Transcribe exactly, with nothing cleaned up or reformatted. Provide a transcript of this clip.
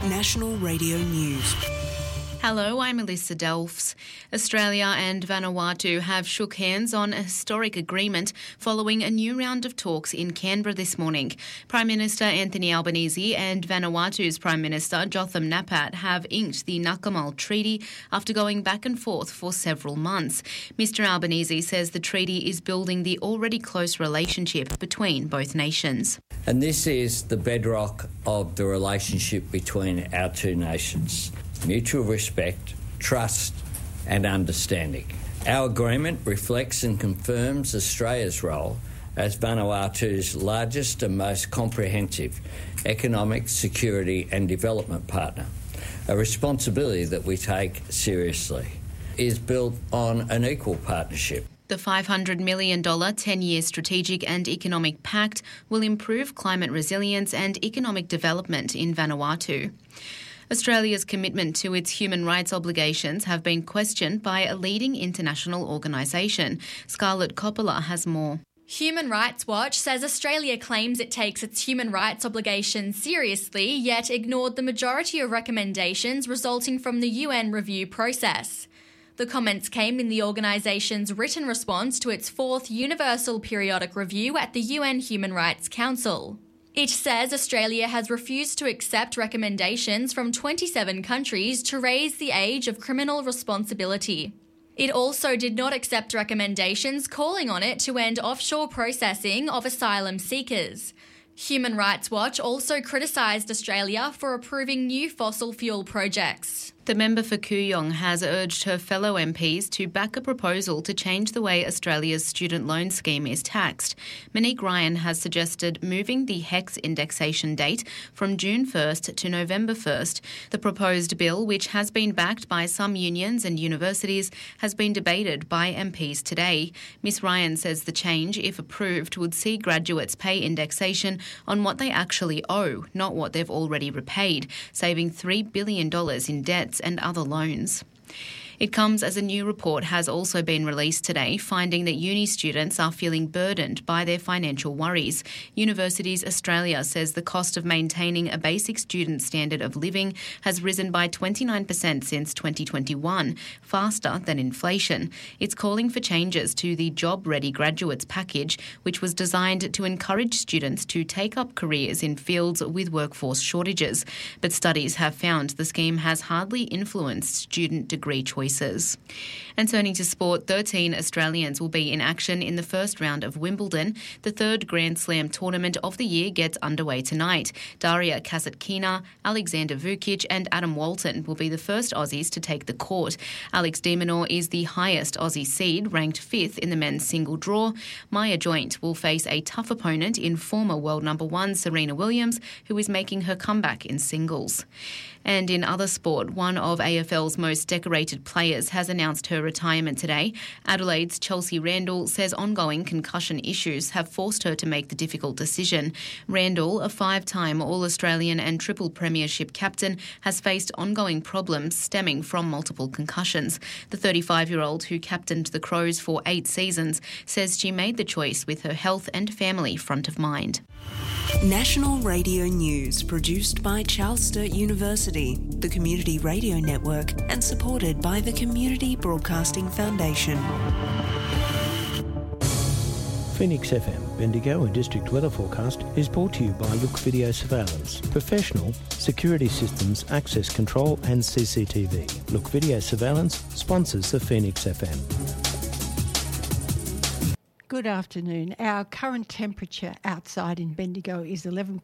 National Radio News. Hello, I'm Alyssa Delfs. Australia and Vanuatu have shook hands on a historic agreement following a new round of talks in Canberra this morning. Prime Minister Anthony Albanese and Vanuatu's Prime Minister Jotham Napat have inked the Nakamal Treaty after going back and forth for several months. Mister Albanese says the treaty is building the already close relationship between both nations. And this is the bedrock of the relationship between our two nations. Mutual respect, trust and understanding. Our agreement reflects and confirms Australia's role as Vanuatu's largest and most comprehensive economic, security and development partner, a responsibility that we take seriously. It is built on an equal partnership. The five hundred million dollars ten-year Strategic and Economic Pact will improve climate resilience and economic development in Vanuatu. Australia's commitment to its human rights obligations have been questioned by a leading international organisation. Scarlett Coppola has more. Human Rights Watch says Australia claims it takes its human rights obligations seriously, yet ignored the majority of recommendations resulting from the U N review process. The comments came in the organisation's written response to its fourth Universal Periodic Review at the U N Human Rights Council. It says Australia has refused to accept recommendations from twenty-seven countries to raise the age of criminal responsibility. It also did not accept recommendations calling on it to end offshore processing of asylum seekers. Human Rights Watch also criticised Australia for approving new fossil fuel projects. The member for Kooyong has urged her fellow M Ps to back a proposal to change the way Australia's student loan scheme is taxed. Monique Ryan has suggested moving the HECS indexation date from June first to November first. The proposed bill, which has been backed by some unions and universities, has been debated by M Ps today. Miss Ryan says the change, if approved, would see graduates pay indexation on what they actually owe, not what they've already repaid, saving three billion dollars in debts and other loans. It comes as a new report has also been released today, finding that uni students are feeling burdened by their financial worries. Universities Australia says the cost of maintaining a basic student standard of living has risen by twenty-nine percent since twenty twenty-one, faster than inflation. It's calling for changes to the Job Ready Graduates package, which was designed to encourage students to take up careers in fields with workforce shortages. But studies have found the scheme has hardly influenced student degree choices. And turning to sport, thirteen Australians will be in action in the first round of Wimbledon. The third Grand Slam tournament of the year gets underway tonight. Daria Kasatkina, Alexander Vukic and Adam Walton will be the first Aussies to take the court. Alex de Minaur is the highest Aussie seed, ranked fifth in the men's single draw. Maya Joint will face a tough opponent in former world number one Serena Williams, who is making her comeback in singles. And in other sport, one of A F L's most decorated players has announced her retirement today. Adelaide's Chelsea Randall says ongoing concussion issues have forced her to make the difficult decision. Randall, a five-time All-Australian and triple premiership captain, has faced ongoing problems stemming from multiple concussions. The thirty-five-year-old, who captained the Crows for eight seasons, says she made the choice with her health and family front of mind. National Radio News, produced by Charles Sturt University, the Community Radio Network, and supported by the Community Broadcasting Foundation. Phoenix F M, Bendigo and District Weather Forecast is brought to you by Look Video Surveillance. Professional security systems, access control and C C T V. Look Video Surveillance sponsors the Phoenix F M. Good afternoon. Our current temperature outside in Bendigo is eleven